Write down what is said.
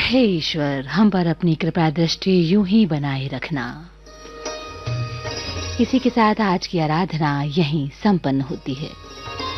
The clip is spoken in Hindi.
हे ईश्वर, हम पर अपनी कृपा दृष्टि यूं ही बनाए रखना। इसी के साथ आज की आराधना यहीं संपन्न होती है।